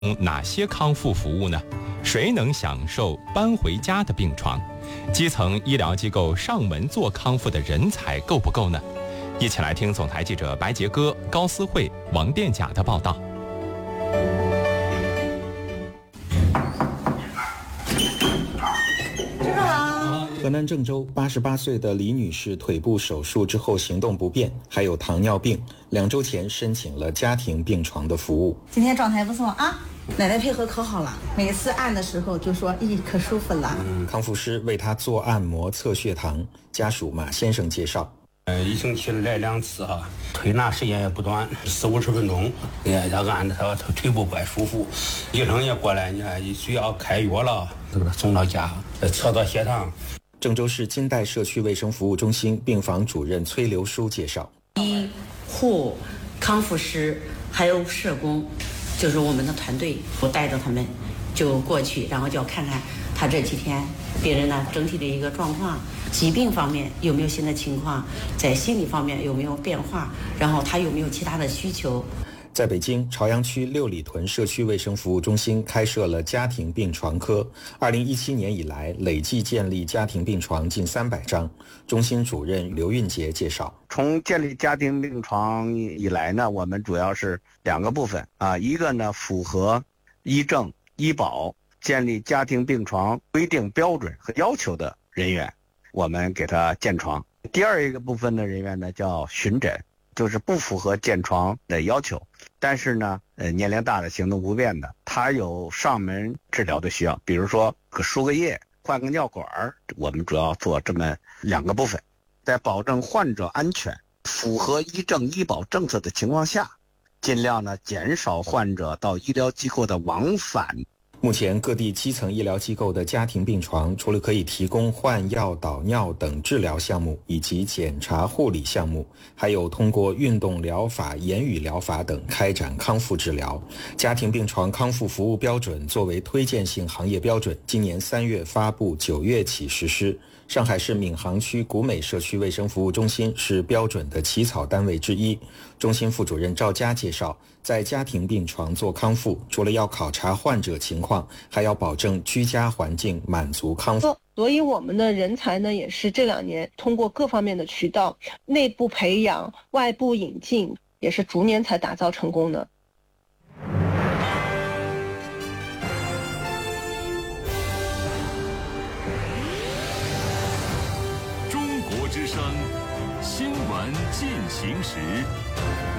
哪些康复服务呢？谁能享受搬回家的病床？基层医疗机构上门做康复的人才够不够呢？一起来听总台记者白杰哥、高思慧、王殿甲的报道。 河南郑州88岁的李女士腿部手术之后行动不便，还有糖尿病，2周前申请了家庭病床的服务。 今天状态不错啊，奶奶配合可好了，每次按的时候就说咦可舒服了。 康复师为她做按摩测血糖，家属马先生介绍。 一星期来2次哈，推拿时间也不短，40-50分钟。要按着他腿部怪舒服，医生也过来，你看需要开药了，送到家测到血糖。 郑州市金代社区卫生服务中心病房主任崔留书介绍， 医护、康复师还有社工，就是我们的团队，我带着他们就过去，然后就要看看他这几天病人呢整体的一个状况，疾病方面有没有新的情况，在心理方面有没有变化，然后他有没有其他的需求。 在北京朝阳区六里屯社区卫生服务中心开设了家庭病床科，2017年以来累计建立家庭病床近300张。中心主任刘运杰介绍， 从建立家庭病床以来呢，我们主要是2个部分啊，一个呢符合医政医保建立家庭病床规定标准和要求的人员，我们给他建床。第二一个部分的人员呢叫巡诊，就是不符合建床的要求，但是呢年龄大的行动不便的，他有上门治疗的需要，比如说输个液换个尿管，我们主要做这么2个部分，在保证患者安全符合医政医保政策的情况下，尽量呢减少患者到医疗机构的往返。 目前各地基层医疗机构的家庭病床除了可以提供换药、导尿等治疗项目以及检查护理项目，还有通过运动疗法、言语疗法等开展康复治疗。家庭病床康复服务标准作为推荐性行业标准，今年3月发布，9月起实施。上海市闵行区古美社区卫生服务中心是标准的起草单位之一。中心副主任赵佳介绍，在家庭病床做康复，除了要考察患者情况，还要保证居家环境满足康复。 所以我们的人才呢，也是这2年通过各方面的渠道，内部培养、外部引进，也是逐年才打造成功的。 中国之声，新闻进行时。